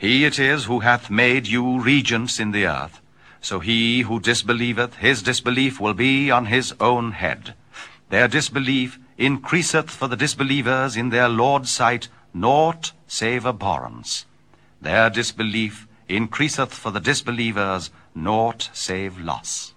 He it is who hath made you regents in the earth. So he who disbelieveth, his disbelief will be on his own head. Their disbelief increaseth for the disbelievers in their Lord's sight naught save abhorrence. Their disbelief increaseth for the disbelievers naught save loss.